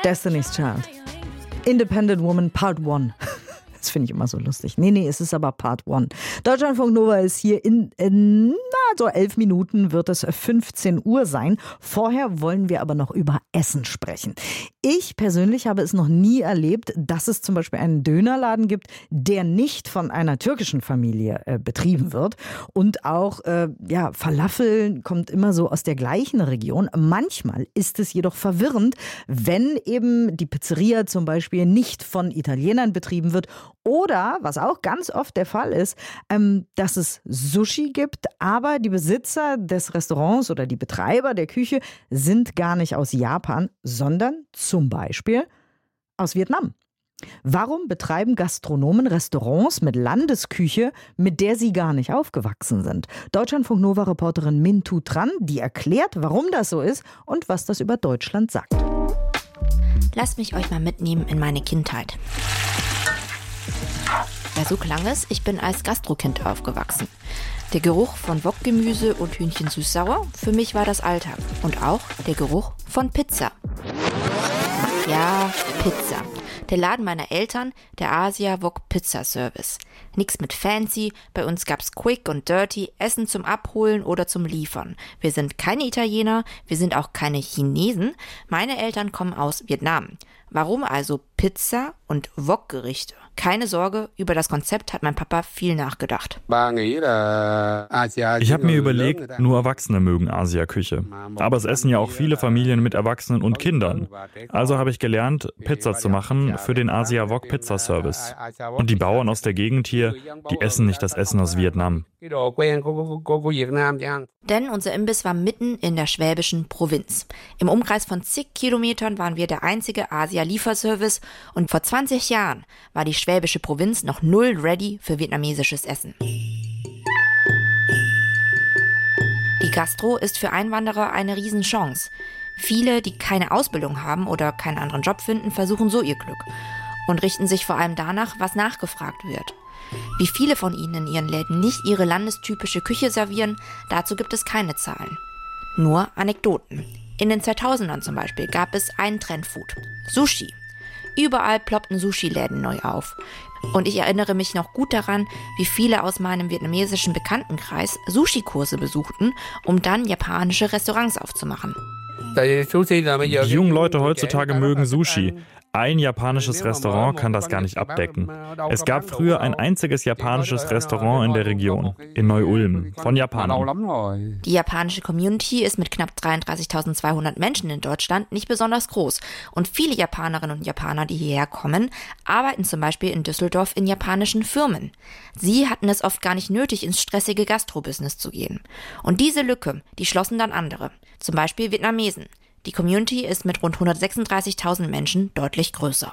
Destiny's Child. Independent Woman Part 1. Das finde ich immer so lustig. Nee, es ist aber Part 1. Deutschlandfunk Nova ist hier in so 11 Minuten wird es 15 Uhr sein. Vorher wollen wir aber noch über Essen sprechen. Ich persönlich habe es noch nie erlebt, dass es zum Beispiel einen Dönerladen gibt, der nicht von einer türkischen Familie betrieben wird. Und auch Falafel kommt immer so aus der gleichen Region. Manchmal ist es jedoch verwirrend, wenn eben die Pizzeria zum Beispiel nicht von Italienern betrieben wird. Oder, was auch ganz oft der Fall ist, dass es Sushi gibt, aber die Besitzer des Restaurants oder die Betreiber der Küche sind gar nicht aus Japan, sondern zum Beispiel aus Vietnam. Warum betreiben Gastronomen Restaurants mit Landesküche, mit der sie gar nicht aufgewachsen sind? Deutschlandfunk Nova-Reporterin Minh Thu Tran, die erklärt, warum das so ist und was das über Deutschland sagt. Lasst mich euch mal mitnehmen in meine Kindheit. Ja, so klang es. Ich bin als Gastrokind aufgewachsen. Der Geruch von Wokgemüse und Hühnchen süß-sauer, für mich war das Alltag. Und auch der Geruch von Pizza. Ja, Pizza. Der Laden meiner Eltern, der Asia Wok Pizza Service. Nix mit fancy, bei uns gab's quick und dirty, Essen zum Abholen oder zum Liefern. Wir sind keine Italiener, wir sind auch keine Chinesen. Meine Eltern kommen aus Vietnam. Warum also Pizza und Wok-Gerichte? Keine Sorge, über das Konzept hat mein Papa viel nachgedacht. Ich habe mir überlegt, nur Erwachsene mögen Asia-Küche. Aber es essen ja auch viele Familien mit Erwachsenen und Kindern. Also habe ich gelernt, Pizza zu machen für den Asia Wok Pizza Service. Und die Bauern aus der Gegend hier, die essen nicht das Essen aus Vietnam. Denn unser Imbiss war mitten in der schwäbischen Provinz. Im Umkreis von zig Kilometern waren wir der einzige Asia-Lieferservice und vor 20 Jahren war die schwäbische Provinz noch null ready für vietnamesisches Essen. Die Gastro ist für Einwanderer eine Riesenchance. Viele, die keine Ausbildung haben oder keinen anderen Job finden, versuchen so ihr Glück und richten sich vor allem danach, was nachgefragt wird. Wie viele von ihnen in ihren Läden nicht ihre landestypische Küche servieren, dazu gibt es keine Zahlen. Nur Anekdoten. In den 2000ern zum Beispiel gab es ein Trendfood: Sushi. Überall ploppten Sushi-Läden neu auf. Und ich erinnere mich noch gut daran, wie viele aus meinem vietnamesischen Bekanntenkreis Sushi-Kurse besuchten, um dann japanische Restaurants aufzumachen. Die jungen Leute heutzutage mögen Sushi. Ein japanisches Restaurant kann das gar nicht abdecken. Es gab früher ein einziges japanisches Restaurant in der Region, in Neu-Ulm, von Japanern. Die japanische Community ist mit knapp 33.200 Menschen in Deutschland nicht besonders groß. Und viele Japanerinnen und Japaner, die hierher kommen, arbeiten zum Beispiel in Düsseldorf in japanischen Firmen. Sie hatten es oft gar nicht nötig, ins stressige Gastro-Business zu gehen. Und diese Lücke, die schlossen dann andere, zum Beispiel Vietnamesen. Die Community ist mit rund 136.000 Menschen deutlich größer.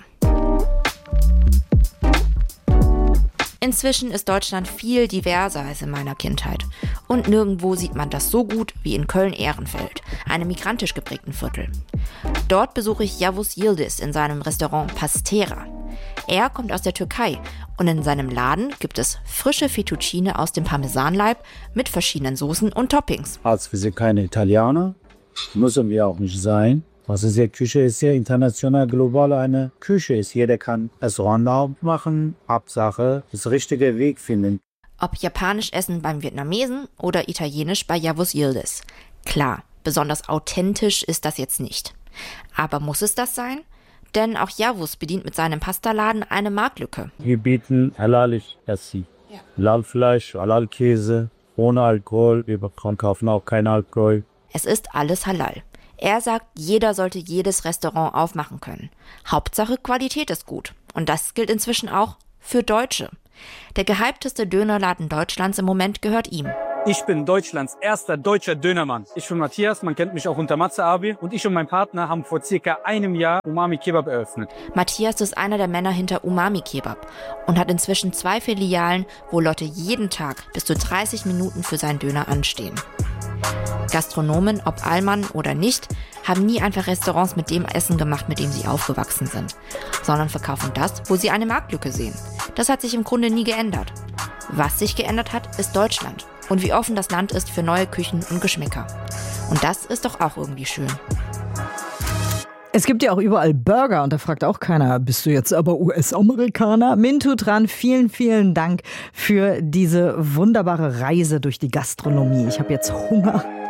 Inzwischen ist Deutschland viel diverser als in meiner Kindheit. Und nirgendwo sieht man das so gut wie in Köln-Ehrenfeld, einem migrantisch geprägten Viertel. Dort besuche ich Yavuz Yildiz in seinem Restaurant Pastera. Er kommt aus der Türkei und in seinem Laden gibt es frische Fettuccine aus dem Parmesanleib mit verschiedenen Soßen und Toppings. Als wir sind keine Italiener, müssen wir auch nicht sein. Was ist, die Küche ist sehr international, global eine Küche ist. Jeder kann Restaurant aufmachen. Hauptsache, das richtige Weg finden. Ob japanisch essen beim Vietnamesen oder italienisch bei Yavuz Yildiz. Klar, besonders authentisch ist das jetzt nicht. Aber muss es das sein? Denn auch Yavuz bedient mit seinem Pastaladen eine Marktlücke. Wir bieten halalisch Essen. Halalfleisch, Halalkäse, ohne Alkohol. Wir kaufen auch keinen Alkohol. Es ist alles halal. Er sagt, jeder sollte jedes Restaurant aufmachen können. Hauptsache Qualität ist gut. Und das gilt inzwischen auch für Deutsche. Der gehypteste Dönerladen Deutschlands im Moment gehört ihm. Ich bin Deutschlands erster deutscher Dönermann. Ich bin Matthias, man kennt mich auch unter Matze Abi. Und ich und mein Partner haben vor circa einem Jahr Umami Kebab eröffnet. Matthias ist einer der Männer hinter Umami Kebab und hat inzwischen 2 Filialen, wo Leute jeden Tag bis zu 30 Minuten für seinen Döner anstehen. Gastronomen, ob Allmann oder nicht, haben nie einfach Restaurants mit dem Essen gemacht, mit dem sie aufgewachsen sind, sondern verkaufen das, wo sie eine Marktlücke sehen. Das hat sich im Grunde nie geändert. Was sich geändert hat, ist Deutschland und wie offen das Land ist für neue Küchen und Geschmäcker. Und das ist doch auch irgendwie schön. Es gibt ja auch überall Burger und da fragt auch keiner, bist du jetzt aber US-Amerikaner? Mintu Tran, vielen, vielen Dank für diese wunderbare Reise durch die Gastronomie. Ich habe jetzt Hunger.